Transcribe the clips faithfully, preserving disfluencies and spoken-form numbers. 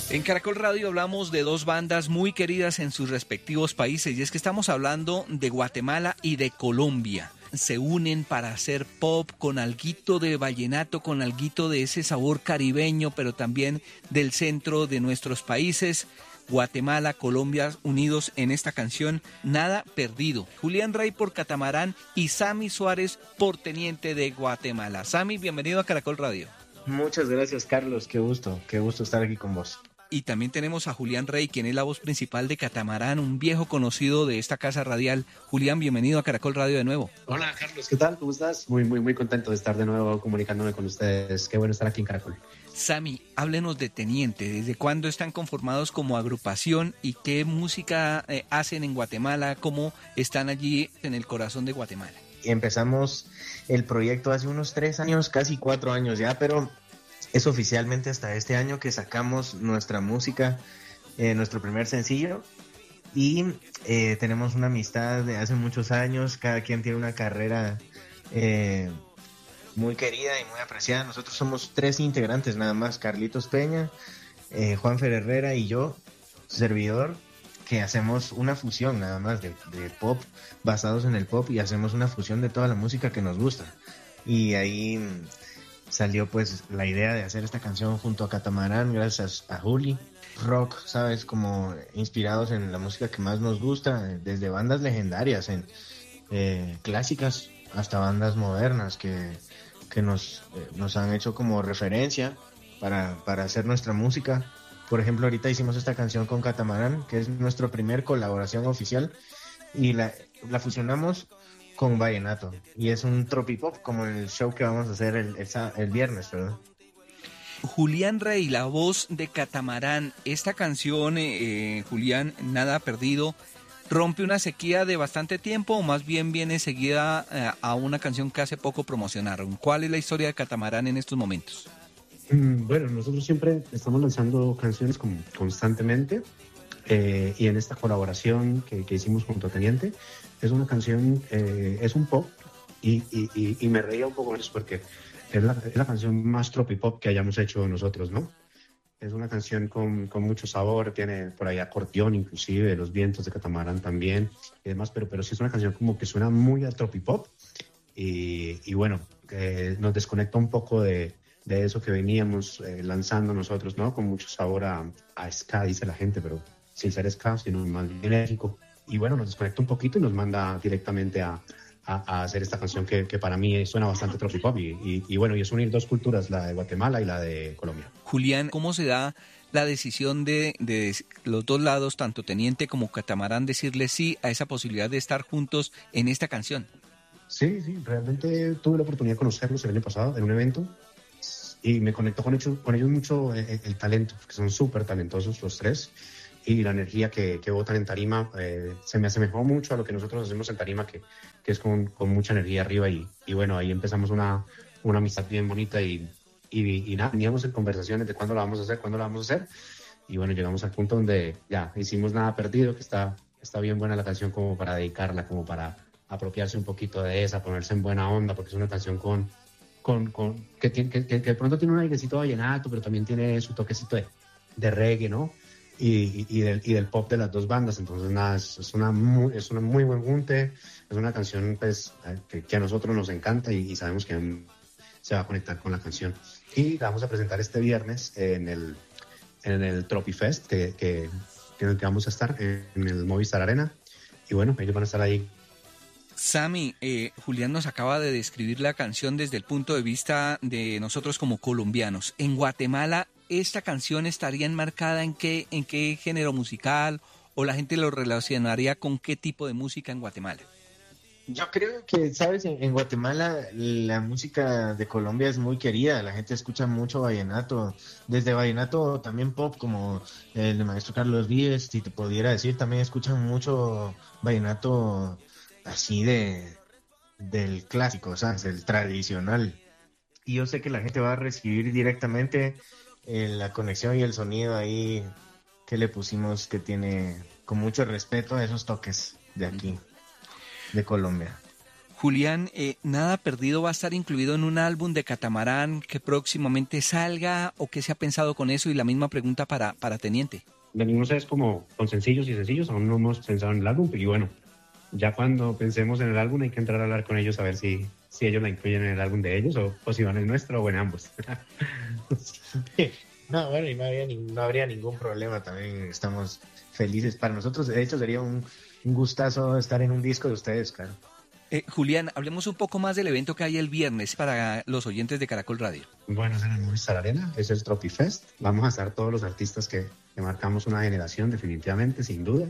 En Caracol Radio hablamos de dos bandas muy queridas en sus respectivos países, y es que estamos hablando de Guatemala y de Colombia. Se unen para hacer pop con alguito de vallenato, con alguito de ese sabor caribeño, pero también del centro de nuestros países. Guatemala, Colombia, unidos en esta canción Nada Perdido. Julián Rey por Catamarán y Sammy Suárez por Teniente de Guatemala. Sammy, bienvenido a Caracol Radio. Muchas gracias, Carlos, qué gusto, qué gusto estar aquí con vos. Y también tenemos a Julián Rey, quien es la voz principal de Catamarán, un viejo conocido de esta casa radial. Julián, bienvenido a Caracol Radio de nuevo. Hola, Carlos, ¿qué tal? ¿Cómo estás? Muy, muy, muy contento de estar de nuevo comunicándome con ustedes. Qué bueno estar aquí en Caracol. Sammy, háblenos de Teniente. ¿Desde cuándo están conformados como agrupación y qué música eh, hacen en Guatemala? ¿Cómo están allí en el corazón de Guatemala? Empezamos el proyecto hace unos tres años, casi cuatro años ya, pero es oficialmente hasta este año que sacamos nuestra música, eh, nuestro primer sencillo, y eh, tenemos una amistad de hace muchos años. Cada quien tiene una carrera eh, muy querida y muy apreciada. Nosotros somos tres integrantes nada más: Carlitos Peña, eh, Juanfer Herrera y yo, servidor, que hacemos una fusión nada más de, de pop, basados en el pop, y hacemos una fusión de toda la música que nos gusta. Y ahí salió pues la idea de hacer esta canción junto a Catamarán, gracias a Juli. Rock, ¿sabes? Como inspirados en la música que más nos gusta, desde bandas legendarias, en eh, clásicas, hasta bandas modernas que, que nos, eh, nos han hecho como referencia para, para hacer nuestra música. Por ejemplo, ahorita hicimos esta canción con Catamarán, que es nuestra primer colaboración oficial, y la, la fusionamos con vallenato, y es un tropipop como el show que vamos a hacer el, el, el viernes, ¿verdad? Julián Rey, la voz de Catamarán. Esta canción, eh, Julián, Nada Perdido, ¿rompe una sequía de bastante tiempo o más bien viene seguida eh, a una canción que hace poco promocionaron? ¿Cuál es la historia de Catamarán en estos momentos? Mm, bueno, nosotros siempre estamos lanzando canciones como constantemente, eh, y en esta colaboración que, que hicimos junto a Teniente, es una canción, eh, es un pop, y, y, y, y me reía un poco eso porque es la, es la canción más tropipop que hayamos hecho nosotros, ¿no? Es una canción con, con mucho sabor, tiene por ahí acordeón inclusive, los vientos de Catamarán también y demás, pero, pero sí es una canción como que suena muy a tropipop, y, y bueno, eh, nos desconecta un poco de, de eso que veníamos eh, lanzando nosotros, ¿no? Con mucho sabor a, a ska, dice la gente, pero sin ser ska, sino más bien enérgico. Y bueno, nos desconecta un poquito y nos manda directamente a, a, a hacer esta canción que, que para mí suena bastante tropipop. Y, y, y bueno, y es unir dos culturas, la de Guatemala y la de Colombia. Julián, ¿cómo se da la decisión de, de los dos lados, tanto Teniente como Catamarán, decirle sí a esa posibilidad de estar juntos en esta canción? Sí, sí, realmente tuve la oportunidad de conocerlos el año pasado en un evento y me conectó con ellos, con ellos mucho el, el talento, porque son súper talentosos los tres. Y la energía que, que botan en tarima eh, se me asemejó mucho a lo que nosotros hacemos en tarima, que, que es con, con mucha energía arriba, y, y bueno, ahí empezamos una, una amistad bien bonita, y, y, y nada, veníamos en conversaciones de cuándo la vamos a hacer, cuándo la vamos a hacer, y bueno, llegamos al punto donde ya hicimos Nada Perdido, que está, está bien buena la canción como para dedicarla, como para apropiarse un poquito de esa, ponerse en buena onda, porque es una canción con, con, con que, tiene, que, que de pronto tiene un airecito vallenato, pero también tiene su toquecito de, de reggae, ¿no? Y, y, del, y del pop de las dos bandas. Entonces nada, es, es una muy, es una muy buen junte, es una canción pues que, que a nosotros nos encanta, y, y sabemos que se va a conectar con la canción, y la vamos a presentar este viernes en el en el Tropifest que, que, que en el que vamos a estar en, en el Movistar Arena, y bueno, ellos van a estar ahí. Sammy, eh, Julián nos acaba de describir la canción desde el punto de vista de nosotros como colombianos. En Guatemala, ¿esta canción estaría enmarcada en qué, en qué género musical, o la gente lo relacionaría con qué tipo de música en Guatemala? Yo creo que, sabes, en, en Guatemala la música de Colombia es muy querida, la gente escucha mucho vallenato, desde vallenato también pop, como el de Maestro Carlos Vives, si te pudiera decir, también escuchan mucho vallenato así de del clásico, ¿sabes? Del tradicional. Y yo sé que la gente va a recibir directamente eh, la conexión y el sonido ahí que le pusimos, que tiene con mucho respeto a esos toques de aquí, de Colombia. Julián, eh, Nada Perdido va a estar incluido en un álbum de Catamarán que próximamente salga, o qué se ha pensado con eso, y la misma pregunta para, para Teniente. Venimos es como con sencillos y sencillos, aún no hemos pensado en el álbum, y bueno, ya cuando pensemos en el álbum hay que entrar a hablar con ellos a ver si, si ellos la incluyen en el álbum de ellos o, o si van en el nuestro o en ambos. No, bueno, y no habría, ni, no habría ningún problema, también estamos felices. Para nosotros, de hecho, sería un, un gustazo estar en un disco de ustedes, claro. Eh, Julián, hablemos un poco más del evento que hay el viernes para los oyentes de Caracol Radio. Bueno, es en el Movistar Arena, es el Tropifest. Vamos a estar todos los artistas que, que marcamos una generación, definitivamente, sin duda.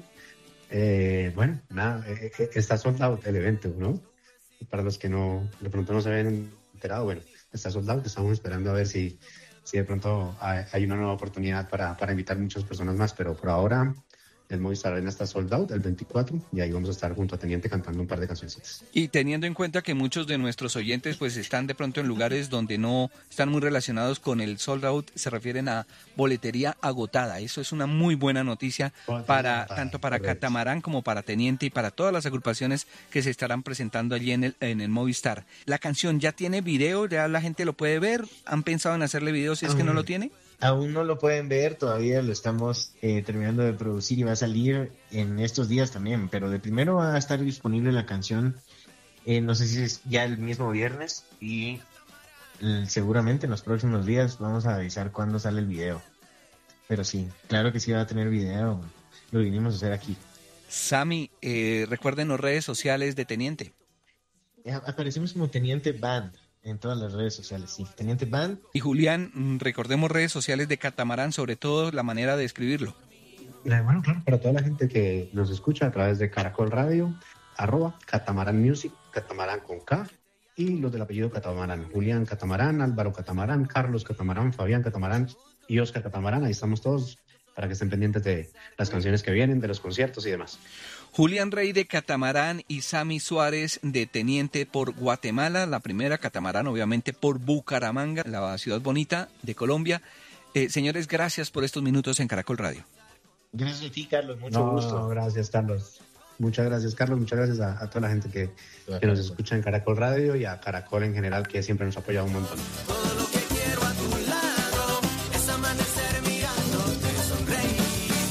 Eh, bueno, nada, eh, eh, está sold out el evento, ¿no? Para los que no, de pronto no se ven enterados, bueno, está sold out. Estamos esperando a ver si, si de pronto hay, hay una nueva oportunidad para, para invitar muchas personas más, pero por ahora el Movistar Arena está sold out el veinticuatro y ahí vamos a estar junto a Teniente cantando un par de cancioncitas. Y teniendo en cuenta que muchos de nuestros oyentes pues están de pronto en lugares donde no están muy relacionados con el sold out, se refieren a boletería agotada. Eso es una muy buena noticia para tanto para Catamarán como para Teniente y para todas las agrupaciones que se estarán presentando allí en el, en el Movistar. ¿La canción ya tiene video? ¿Ya la gente lo puede ver? ¿Han pensado en hacerle video si es que no lo tiene? Aún no lo pueden ver, todavía lo estamos eh, terminando de producir y va a salir en estos días también, pero de primero va a estar disponible la canción, eh, no sé si es ya el mismo viernes, y eh, seguramente en los próximos días vamos a avisar cuándo sale el video. Pero sí, claro que sí va a tener video, lo vinimos a hacer aquí. Sammy, eh, recuerden las redes sociales de Teniente. Eh, aparecemos como Teniente Band. En todas las redes sociales, sí. Teniente Band. Y Julián, recordemos redes sociales de Catamarán, sobre todo la manera de escribirlo. Bueno, claro, para toda la gente que nos escucha a través de Caracol Radio, arroba Catamarán Music, Catamarán con K, y los del apellido Catamarán, Julián Catamarán, Álvaro Catamarán, Carlos Catamarán, Fabián Catamarán y Oscar Catamarán. Ahí estamos todos para que estén pendientes de las canciones que vienen, de los conciertos y demás. Julián Rey de Catamarán y Sammy Suárez de Teniente por Guatemala, la primera, Catamarán obviamente por Bucaramanga, la ciudad bonita de Colombia. Eh, señores, gracias por estos minutos en Caracol Radio. Gracias a ti, Carlos, mucho no, gusto. Gracias, Carlos. Muchas gracias, Carlos. Muchas gracias a, a toda la gente que, que nos escucha en Caracol Radio y a Caracol en general, que siempre nos ha apoyado un montón. Todo lo que quiero a tu lado es amanecer mirándote sonreír.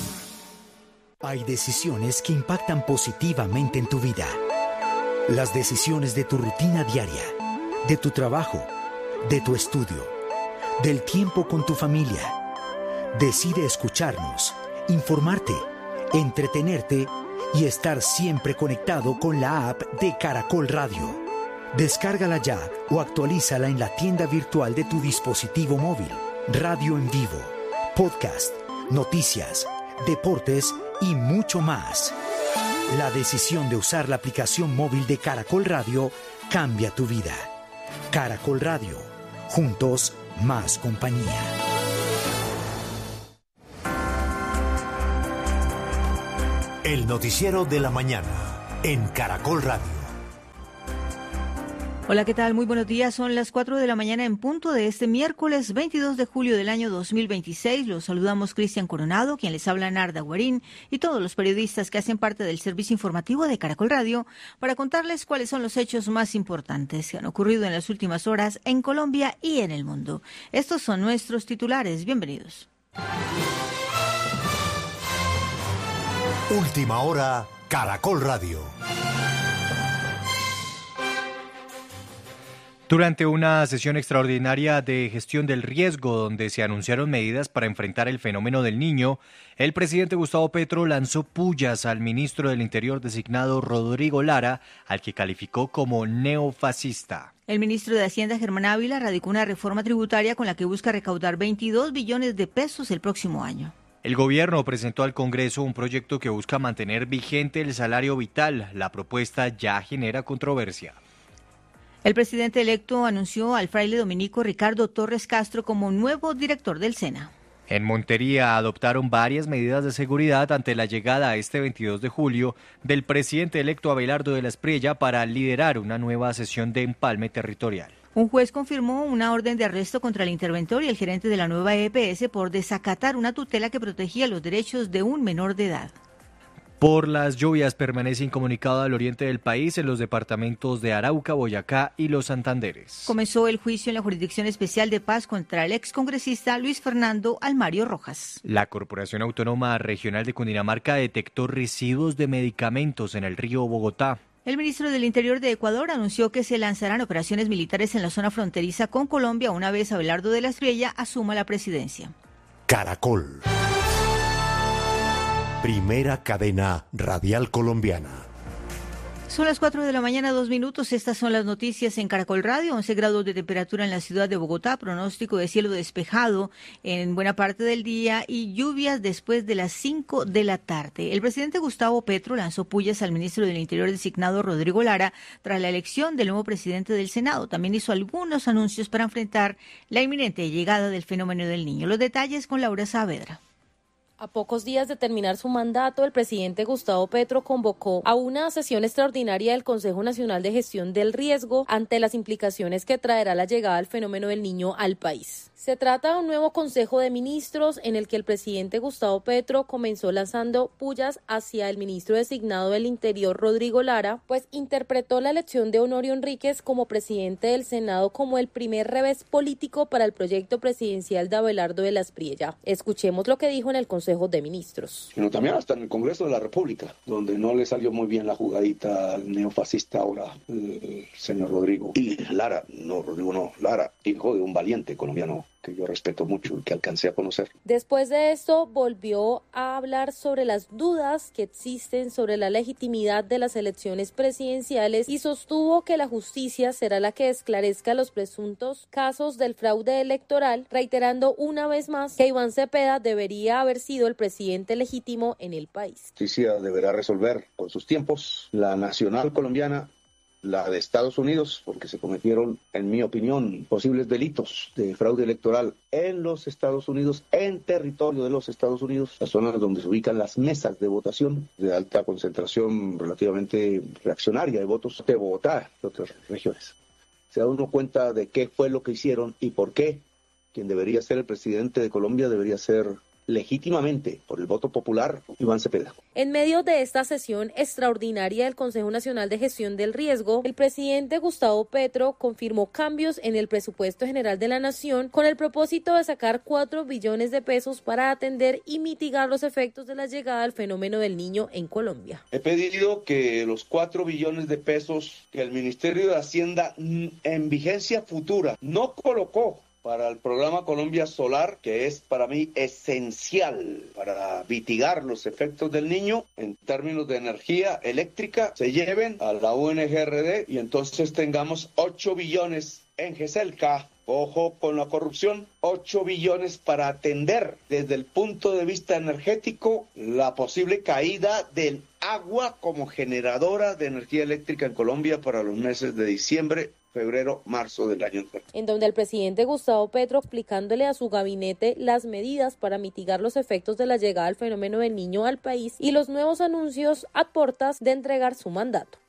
Hay decisiones que impactan positivamente en tu vida. Las decisiones de tu rutina diaria, de tu trabajo, de tu estudio, del tiempo con tu familia. Decide escucharnos, informarte, entretenerte y estar siempre conectado con la app de Caracol Radio. Descárgala ya o actualízala en la tienda virtual de tu dispositivo móvil. Radio en vivo, podcast, noticias, deportes y mucho más. La decisión de usar la aplicación móvil de Caracol Radio cambia tu vida. Caracol Radio, juntos más compañía. El noticiero de la mañana en Caracol Radio. Hola, ¿qué tal? Muy buenos días. Son las cuatro de la mañana en punto de este miércoles veintidós de julio del año dos mil veintiséis. Los saludamos Cristian Coronado, quien les habla Narda Guarín, y todos los periodistas que hacen parte del servicio informativo de Caracol Radio para contarles cuáles son los hechos más importantes que han ocurrido en las últimas horas en Colombia y en el mundo. Estos son nuestros titulares. Bienvenidos. Última hora, Caracol Radio. Durante una sesión extraordinaria de gestión del riesgo donde se anunciaron medidas para enfrentar el fenómeno del Niño, el presidente Gustavo Petro lanzó pullas al ministro del Interior designado Rodrigo Lara, al que calificó como neofascista. El ministro de Hacienda, Germán Ávila, radicó una reforma tributaria con la que busca recaudar veintidós billones de pesos el próximo año. El gobierno presentó al Congreso un proyecto que busca mantener vigente el salario vital. La propuesta ya genera controversia. El presidente electo anunció al fraile dominico Ricardo Torres Castro como nuevo director del SENA. En Montería adoptaron varias medidas de seguridad ante la llegada este veintidós de julio del presidente electo Abelardo de la Espriella para liderar una nueva sesión de empalme territorial. Un juez confirmó una orden de arresto contra el interventor y el gerente de la nueva E P S por desacatar una tutela que protegía los derechos de un menor de edad. Por las lluvias permanece incomunicado al oriente del país en los departamentos de Arauca, Boyacá y los Santanderes. Comenzó el juicio en la Jurisdicción Especial de Paz contra el excongresista Luis Fernando Almario Rojas. La Corporación Autónoma Regional de Cundinamarca detectó residuos de medicamentos en el río Bogotá. El ministro del Interior de Ecuador anunció que se lanzarán operaciones militares en la zona fronteriza con Colombia una vez Abelardo de la Espriella asuma la presidencia. Caracol. Primera cadena radial colombiana. Son las cuatro de la mañana, dos minutos. Estas son las noticias en Caracol Radio. once grados de temperatura en la ciudad de Bogotá, pronóstico de cielo despejado en buena parte del día y lluvias después de las cinco de la tarde. El presidente Gustavo Petro lanzó pullas al ministro del Interior designado Rodrigo Lara tras la elección del nuevo presidente del Senado. También hizo algunos anuncios para enfrentar la inminente llegada del fenómeno del niño. Los detalles con Laura Saavedra. A pocos días de terminar su mandato, el presidente Gustavo Petro convocó a una sesión extraordinaria del Consejo Nacional de Gestión del Riesgo ante las implicaciones que traerá la llegada del fenómeno del niño al país. Se trata de un nuevo Consejo de Ministros en el que el presidente Gustavo Petro comenzó lanzando pullas hacia el ministro designado del Interior, Rodrigo Lara, pues interpretó la elección de Honorio Enríquez como presidente del Senado como el primer revés político para el proyecto presidencial de Abelardo de la Espriella. Escuchemos lo que dijo en el Consejo de Ministros. Sino también hasta en el Congreso de la República, donde no le salió muy bien la jugadita al neofascista ahora, el señor Rodrigo. Y Lara, no, Rodrigo no, Lara, hijo de un valiente colombiano que yo respeto mucho y que alcancé a conocer. Después de esto, volvió a hablar sobre las dudas que existen sobre la legitimidad de las elecciones presidenciales y sostuvo que la justicia será la que esclarezca los presuntos casos del fraude electoral, reiterando una vez más que Iván Cepeda debería haber sido el presidente legítimo en el país. La justicia deberá resolver con sus tiempos, la nacional colombiana, la de Estados Unidos, porque se cometieron, en mi opinión, posibles delitos de fraude electoral en los Estados Unidos, en territorio de los Estados Unidos, las zonas donde se ubican las mesas de votación de alta concentración relativamente reaccionaria de votos de Bogotá y otras regiones. Se da uno cuenta de qué fue lo que hicieron y por qué quien debería ser el presidente de Colombia debería ser legítimamente, por el voto popular, Iván Cepeda. En medio de esta sesión extraordinaria del Consejo Nacional de Gestión del Riesgo, el presidente Gustavo Petro confirmó cambios en el presupuesto general de la Nación con el propósito de sacar cuatro billones de pesos para atender y mitigar los efectos de la llegada del fenómeno del niño en Colombia. He pedido que los cuatro billones de pesos que el Ministerio de Hacienda en vigencia futura no colocó para el programa Colombia Solar, que es para mí esencial para mitigar los efectos del niño en términos de energía eléctrica, se lleven a la U N G R D y entonces tengamos ocho billones en GESELCA. Ojo con la corrupción, ocho billones para atender desde el punto de vista energético la posible caída del agua como generadora de energía eléctrica en Colombia para los meses de diciembre, febrero, marzo del año entrante. En donde el presidente Gustavo Petro explicándole a su gabinete las medidas para mitigar los efectos de la llegada del fenómeno del niño al país y los nuevos anuncios a puertas de entregar su mandato.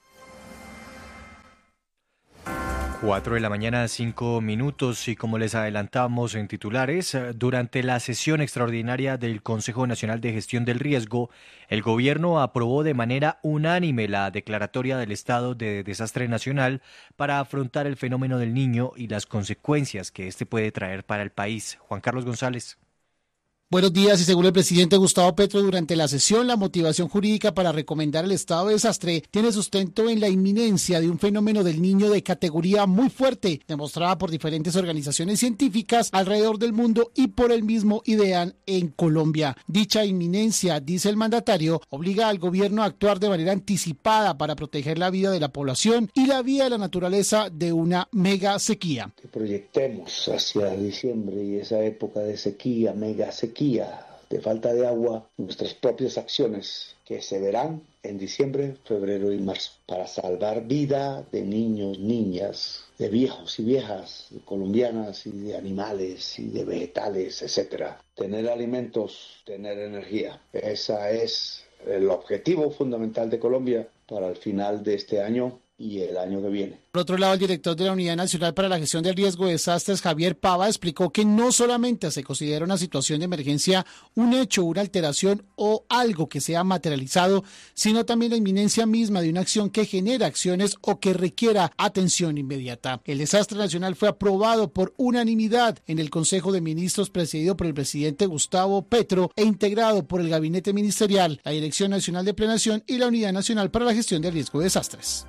Cuatro de la mañana, cinco minutos, y como les adelantamos en titulares, durante la sesión extraordinaria del Consejo Nacional de Gestión del Riesgo, el gobierno aprobó de manera unánime la declaratoria del estado de desastre nacional para afrontar el fenómeno del niño y las consecuencias que este puede traer para el país. Juan Carlos González. Buenos días, y según el presidente Gustavo Petro, durante la sesión, la motivación jurídica para recomendar el estado de desastre tiene sustento en la inminencia de un fenómeno del niño de categoría muy fuerte, demostrada por diferentes organizaciones científicas alrededor del mundo y por el mismo IDEAN en Colombia. Dicha inminencia, dice el mandatario, obliga al gobierno a actuar de manera anticipada para proteger la vida de la población y la vida de la naturaleza de una mega sequía. Que proyectemos hacia diciembre y esa época de sequía, mega sequía, de falta de agua, nuestras propias acciones que se verán en diciembre, febrero y marzo para salvar vida de niños, niñas, de viejos y viejas, de colombianas y de animales y de vegetales, etcétera. Tener alimentos, tener energía. Ese es el objetivo fundamental de Colombia para el final de este año y el año que viene. Por otro lado, el director de la Unidad Nacional para la Gestión del Riesgo de Desastres, Javier Pava, explicó que no solamente se considera una situación de emergencia un hecho, una alteración o algo que sea materializado, sino también la inminencia misma de una acción que genera acciones o que requiera atención inmediata. El desastre nacional fue aprobado por unanimidad en el Consejo de Ministros presidido por el presidente Gustavo Petro e integrado por el Gabinete Ministerial, la Dirección Nacional de Planeación y la Unidad Nacional para la Gestión del Riesgo de Desastres.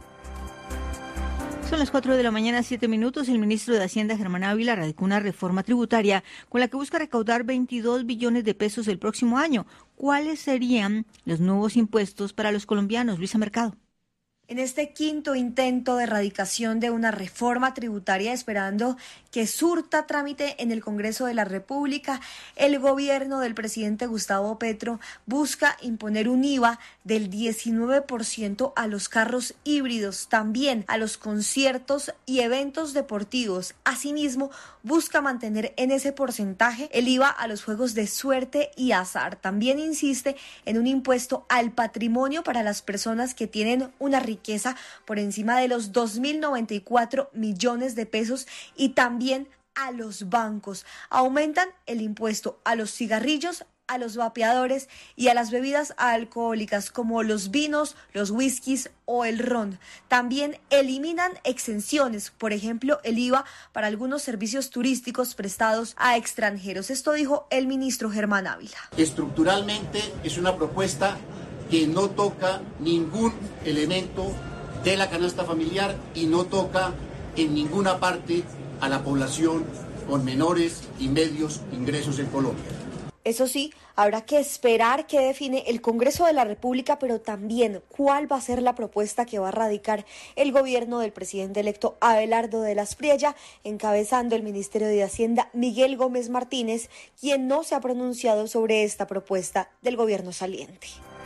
Son las cuatro de la mañana, siete minutos. El ministro de Hacienda, Germán Ávila, radicó una reforma tributaria con la que busca recaudar veintidós billones de pesos el próximo año. ¿Cuáles serían los nuevos impuestos para los colombianos? Luisa Mercado. En este quinto intento de erradicación de una reforma tributaria, esperando que surta trámite en el Congreso de la República, el gobierno del presidente Gustavo Petro busca imponer un I V A del diecinueve por ciento a los carros híbridos, también a los conciertos y eventos deportivos. Asimismo, busca mantener en ese porcentaje el I V A a los juegos de suerte y azar. También insiste en un impuesto al patrimonio para las personas que tienen una riqueza por encima de los dos mil noventa y cuatro millones de pesos y también a los bancos. Aumentan el impuesto a los cigarrillos, a los vapeadores y a las bebidas alcohólicas como los vinos, los whiskies o el ron. También eliminan exenciones, por ejemplo, el I V A para algunos servicios turísticos prestados a extranjeros. Esto dijo el ministro Germán Ávila. Estructuralmente es una propuesta que no toca ningún elemento de la canasta familiar y no toca en ninguna parte a la población con menores y medios ingresos en Colombia. Eso sí, habrá que esperar qué define el Congreso de la República, pero también cuál va a ser la propuesta que va a radicar el gobierno del presidente electo Abelardo de la Espriella, encabezando el Ministerio de Hacienda Miguel Gómez Martínez, quien no se ha pronunciado sobre esta propuesta del gobierno saliente.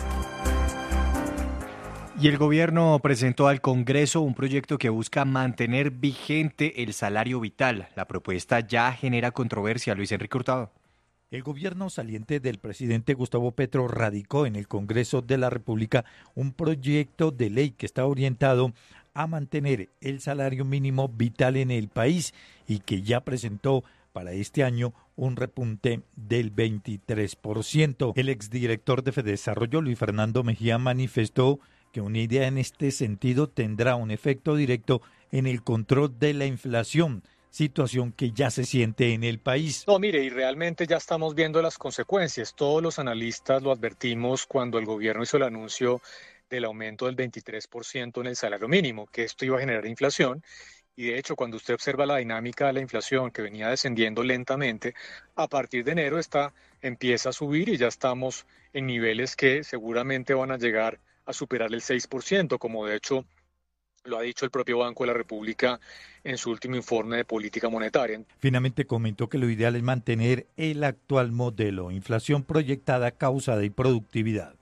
Y el gobierno presentó al Congreso un proyecto que busca mantener vigente el salario vital. La propuesta ya genera controversia. Luis Enrique Hurtado. El gobierno saliente del presidente Gustavo Petro radicó en el Congreso de la República un proyecto de ley que está orientado a mantener el salario mínimo vital en el país y que ya presentó para este año un repunte del veintitrés por ciento. El exdirector de Fedesarrollo, Luis Fernando Mejía, manifestó que una idea en este sentido tendrá un efecto directo en el control de la inflación, situación que ya se siente en el país. No, mire, y realmente ya estamos viendo las consecuencias. Todos los analistas lo advertimos cuando el gobierno hizo el anuncio del aumento del veintitrés por ciento en el salario mínimo, que esto iba a generar inflación. Y de hecho, cuando usted observa la dinámica de la inflación que venía descendiendo lentamente, a partir de enero esta empieza a subir y ya estamos en niveles que seguramente van a llegar a superar el seis por ciento, como de hecho lo ha dicho el propio Banco de la República en su último informe de política monetaria. Finalmente comentó que lo ideal es mantener el actual modelo, inflación proyectada, causa de productividad.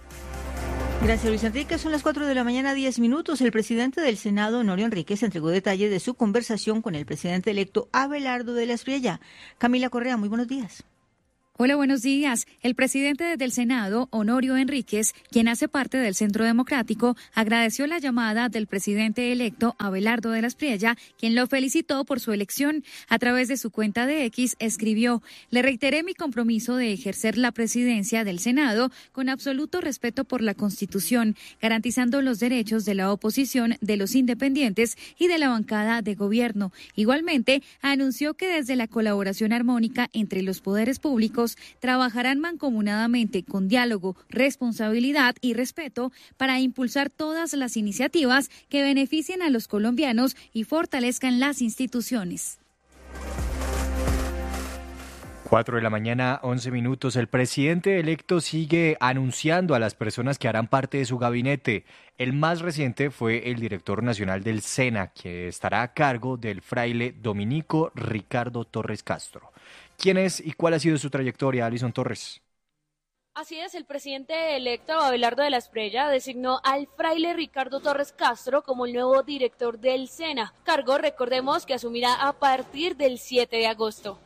Gracias, Luis Enrique. Son las cuatro de la mañana, diez minutos. El presidente del Senado, Honorio Enríquez, entregó detalles de su conversación con el presidente electo Abelardo de la Espriella. Camila Correa, muy buenos días. Hola, buenos días. El presidente del Senado, Honorio Enríquez, quien hace parte del Centro Democrático, agradeció la llamada del presidente electo Abelardo de la Espriella, quien lo felicitó por su elección. A través de su cuenta de X escribió: le reiteré mi compromiso de ejercer la presidencia del Senado con absoluto respeto por la Constitución, garantizando los derechos de la oposición, de los independientes y de la bancada de gobierno. Igualmente, anunció que desde la colaboración armónica entre los poderes públicos trabajarán mancomunadamente con diálogo, responsabilidad y respeto para impulsar todas las iniciativas que beneficien a los colombianos y fortalezcan las instituciones. Cuatro de la mañana, once minutos. El presidente electo sigue anunciando a las personas que harán parte de su gabinete. El más reciente fue el director nacional del SENA, que estará a cargo del fraile dominico Ricardo Torres Castro. ¿Quién es y cuál ha sido su trayectoria, Alison Torres? Así es, el presidente electo Abelardo de la Espriella designó al fraile Ricardo Torres Castro como el nuevo director del SENA. Cargo, recordemos, que asumirá a partir del siete de agosto.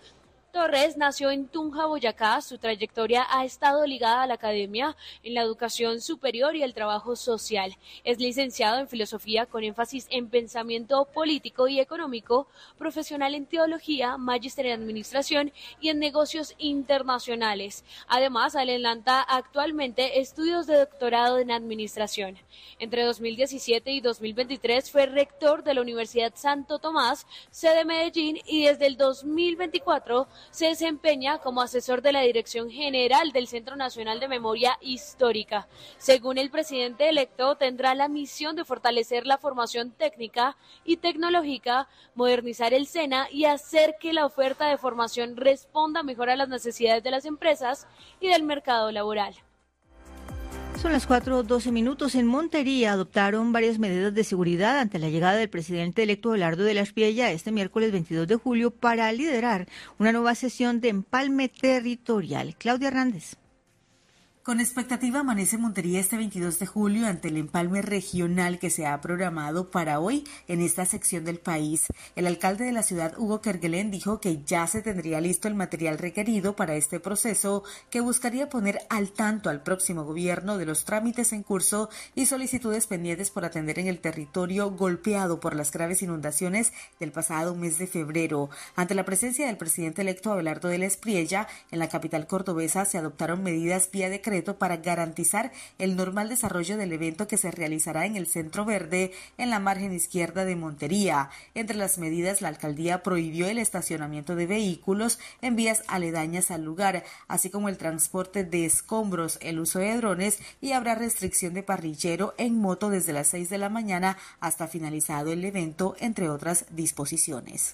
Torres nació en Tunja, Boyacá. Su trayectoria ha estado ligada a la academia, en la educación superior y el trabajo social. Es licenciado en filosofía con énfasis en pensamiento político y económico, profesional en teología, magíster en administración y en negocios internacionales. Además, adelanta actualmente estudios de doctorado en administración. Entre dos mil diecisiete y dos mil veintitrés fue rector de la Universidad Santo Tomás, sede Medellín, y desde el dos mil veinticuatro se desempeña como asesor de la Dirección General del Centro Nacional de Memoria Histórica. Según el presidente electo, tendrá la misión de fortalecer la formación técnica y tecnológica, modernizar el SENA y hacer que la oferta de formación responda mejor a las necesidades de las empresas y del mercado laboral. Son las cuatro doce minutos. En Montería adoptaron varias medidas de seguridad ante la llegada del presidente electo Abelardo de la Espriella este miércoles veintidós de julio para liderar una nueva sesión de empalme territorial. Claudia Hernández. Con expectativa amanece Montería este veintidós de julio ante el empalme regional que se ha programado para hoy en esta sección del país. El alcalde de la ciudad, Hugo Kerguelen, dijo que ya se tendría listo el material requerido para este proceso, que buscaría poner al tanto al próximo gobierno de los trámites en curso y solicitudes pendientes por atender en el territorio golpeado por las graves inundaciones del pasado mes de febrero. Ante la presencia del presidente electo Abelardo de la Espriella, en la capital cordobesa se adoptaron medidas vía decreto para garantizar el normal desarrollo del evento que se realizará en el Centro Verde, en la margen izquierda de Montería. Entre las medidas, la alcaldía prohibió el estacionamiento de vehículos en vías aledañas al lugar, así como el transporte de escombros, el uso de drones, y habrá restricción de parrillero en moto desde las seis de la mañana hasta finalizado el evento, entre otras disposiciones.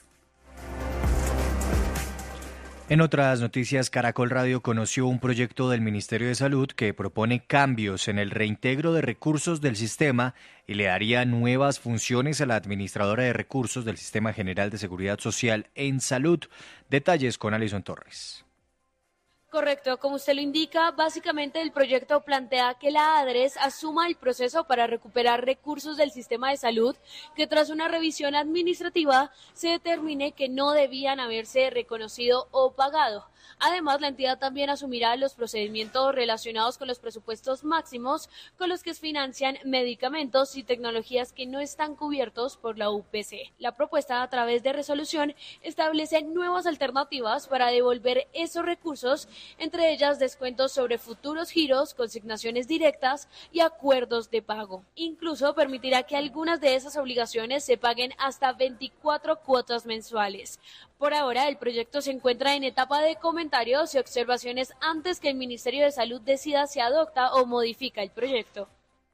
En otras noticias, Caracol Radio conoció un proyecto del Ministerio de Salud que propone cambios en el reintegro de recursos del sistema y le daría nuevas funciones a la administradora de recursos del Sistema General de Seguridad Social en Salud. Detalles con Alison Torres. Correcto, como usted lo indica, básicamente el proyecto plantea que la ADRES asuma el proceso para recuperar recursos del sistema de salud que tras una revisión administrativa se determine que no debían haberse reconocido o pagado. Además, la entidad también asumirá los procedimientos relacionados con los presupuestos máximos con los que se financian medicamentos y tecnologías que no están cubiertos por la U P C. La propuesta, a través de resolución, establece nuevas alternativas para devolver esos recursos, entre ellas descuentos sobre futuros giros, consignaciones directas y acuerdos de pago. Incluso permitirá que algunas de esas obligaciones se paguen hasta veinticuatro cuotas mensuales. Por ahora, el proyecto se encuentra en etapa de comentarios y observaciones antes que el Ministerio de Salud decida si adopta o modifica el proyecto.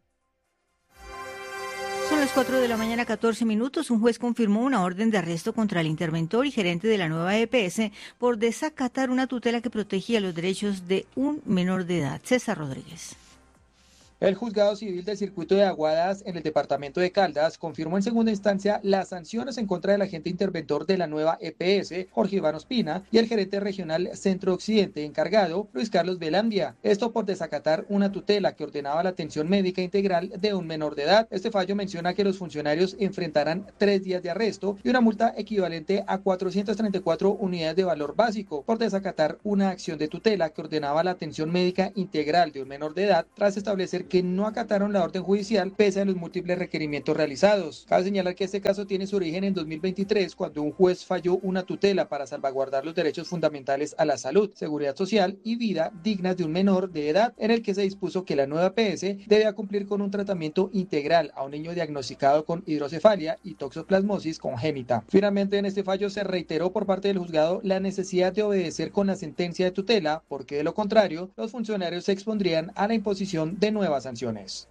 Son las cuatro de la mañana, catorce minutos. Un juez confirmó una orden de arresto contra el interventor y gerente de la nueva E P S por desacatar una tutela que protegía los derechos de un menor de edad. César Rodríguez. El Juzgado Civil del Circuito de Aguadas en el departamento de Caldas confirmó en segunda instancia las sanciones en contra del agente interventor de la nueva E P S, Jorge Iván Ospina, y el gerente regional Centro Occidente encargado, Luis Carlos Velandia. Esto por desacatar una tutela que ordenaba la atención médica integral de un menor de edad. Este fallo menciona que los funcionarios enfrentarán tres días de arresto y una multa equivalente a cuatrocientas treinta y cuatro unidades de valor básico por desacatar una acción de tutela que ordenaba la atención médica integral de un menor de edad tras establecer que que no acataron la orden judicial pese a los múltiples requerimientos realizados. Cabe señalar que este caso tiene su origen en dos mil veintitrés, cuando un juez falló una tutela para salvaguardar los derechos fundamentales a la salud, seguridad social y vida dignas de un menor de edad, en el que se dispuso que la nueva E P S debía cumplir con un tratamiento integral a un niño diagnosticado con hidrocefalia y toxoplasmosis congénita. Finalmente, en este fallo se reiteró por parte del juzgado la necesidad de obedecer con la sentencia de tutela, porque de lo contrario, los funcionarios se expondrían a la imposición de nuevas sanciones.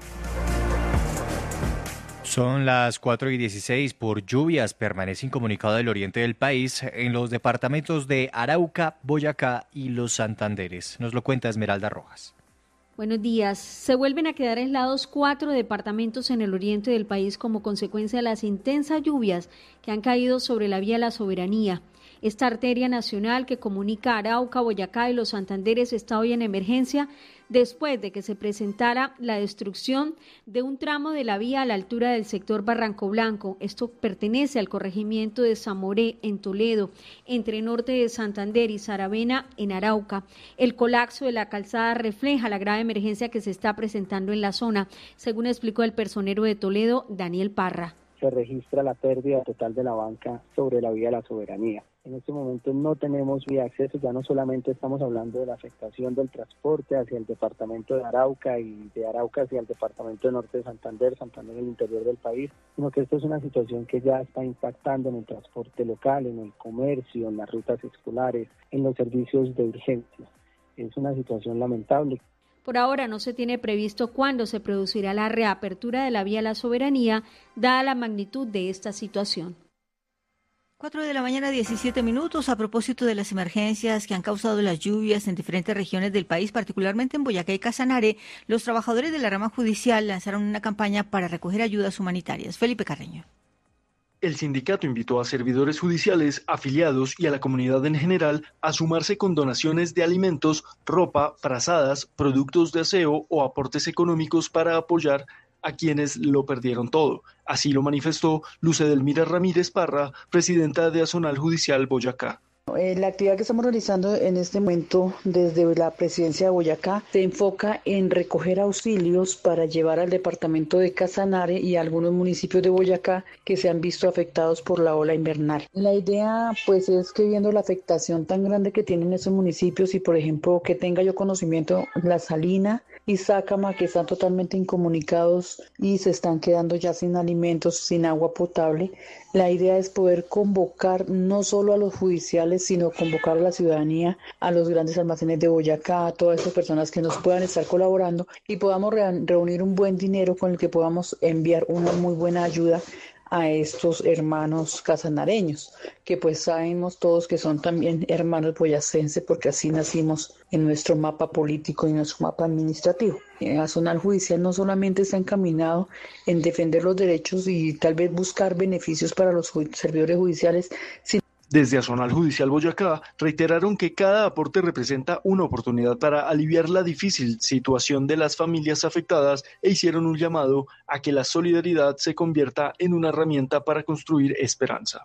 Son las cuatro y dieciséis. Por lluvias permanece incomunicado el oriente del país en los departamentos de Arauca, Boyacá y los Santanderes. Nos lo cuenta Esmeralda Rojas. Buenos días. Se vuelven a quedar aislados cuatro departamentos en el oriente del país como consecuencia de las intensas lluvias que han caído sobre la vía La Soberanía. Esta arteria nacional que comunica Arauca, Boyacá y los Santanderes está hoy en emergencia después de que se presentara la destrucción de un tramo de la vía a la altura del sector Barranco Blanco. Esto pertenece al corregimiento de Zamoré, en Toledo, entre norte de Santander y Saravena, en Arauca. El colapso de la calzada refleja la grave emergencia que se está presentando en la zona, según explicó el personero de Toledo, Daniel Parra. Se registra la pérdida total de la banca sobre la vía de la Soberanía. En este momento no tenemos vía de acceso, ya no solamente estamos hablando de la afectación del transporte hacia el departamento de Arauca y de Arauca hacia el departamento de norte de Santander, Santander en el interior del país, sino que esto es una situación que ya está impactando en el transporte local, en el comercio, en las rutas escolares, en los servicios de urgencia. Es una situación lamentable. Por ahora no se tiene previsto cuándo se producirá la reapertura de la vía La Soberanía, dada la magnitud de esta situación. Cuatro de la mañana, diecisiete minutos. A propósito de las emergencias que han causado las lluvias en diferentes regiones del país, particularmente en Boyacá y Casanare, los trabajadores de la rama judicial lanzaron una campaña para recoger ayudas humanitarias. Felipe Carreño. El sindicato invitó a servidores judiciales, afiliados y a la comunidad en general a sumarse con donaciones de alimentos, ropa, frazadas, productos de aseo o aportes económicos para apoyar a quienes lo perdieron todo. Así lo manifestó Luz Edelmira Ramírez Parra, presidenta de Azonal Judicial Boyacá. La actividad que estamos realizando en este momento desde la presidencia de Boyacá se enfoca en recoger auxilios para llevar al departamento de Casanare y a algunos municipios de Boyacá que se han visto afectados por la ola invernal. La idea pues es que viendo la afectación tan grande que tienen esos municipios y por ejemplo que tenga yo conocimiento La Salina y Sácama, que están totalmente incomunicados y se están quedando ya sin alimentos, sin agua potable, la idea es poder convocar no solo a los judiciales, sino convocar a la ciudadanía, a los grandes almacenes de Boyacá, a todas esas personas que nos puedan estar colaborando y podamos re- reunir un buen dinero con el que podamos enviar una muy buena ayuda a estos hermanos casanareños, que pues sabemos todos que son también hermanos boyacenses, porque así nacimos en nuestro mapa político y nuestro mapa administrativo. El Azonal Judicial no solamente está encaminado en defender los derechos y tal vez buscar beneficios para los ju- servidores judiciales, sino Desde Azonal Judicial Boyacá reiteraron que cada aporte representa una oportunidad para aliviar la difícil situación de las familias afectadas e hicieron un llamado a que la solidaridad se convierta en una herramienta para construir esperanza.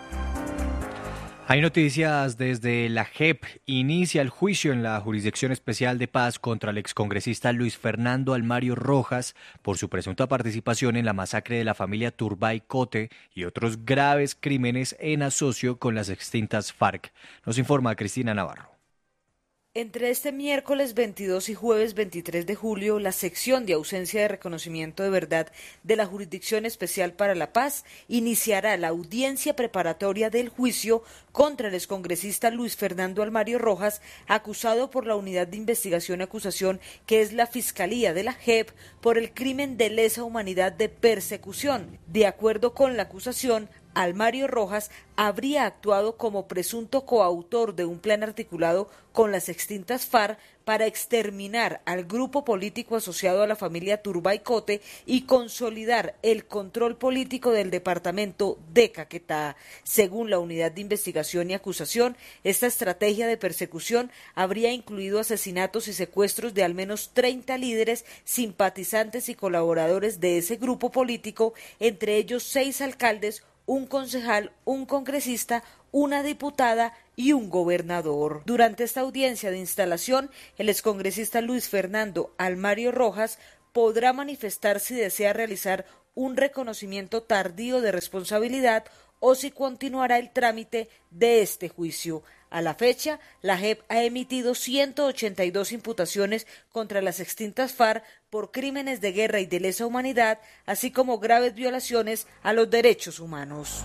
Hay noticias desde la J E P. Inicia el juicio en la Jurisdicción Especial de Paz contra el excongresista Luis Fernando Almario Rojas por su presunta participación en la masacre de la familia Turbay Cote y otros graves crímenes en asocio con las extintas FARC. Nos informa Cristina Navarro. Entre este miércoles veintidós y jueves veintitrés de julio, la sección de ausencia de reconocimiento de verdad de la Jurisdicción Especial para la Paz iniciará la audiencia preparatoria del juicio contra el excongresista Luis Fernando Almario Rojas, acusado por la Unidad de Investigación y Acusación, que es la Fiscalía de la J E P, por el crimen de lesa humanidad de persecución. De acuerdo con la acusación, Almario Rojas habría actuado como presunto coautor de un plan articulado con las extintas FARC para exterminar al grupo político asociado a la familia Turbay Cote y consolidar el control político del departamento de Caquetá. Según la Unidad de Investigación y Acusación, esta estrategia de persecución habría incluido asesinatos y secuestros de al menos treinta líderes, simpatizantes y colaboradores de ese grupo político, entre ellos seis alcaldes, un concejal, un congresista, una diputada y un gobernador. Durante esta audiencia de instalación, el excongresista Luis Fernando Almario Rojas podrá manifestar si desea realizar un reconocimiento tardío de responsabilidad o si continuará el trámite de este juicio. A la fecha, la J E P ha emitido ciento ochenta y dos imputaciones contra las extintas FARC por crímenes de guerra y de lesa humanidad, así como graves violaciones a los derechos humanos.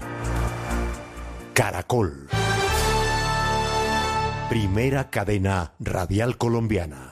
Caracol. Primera cadena radial colombiana.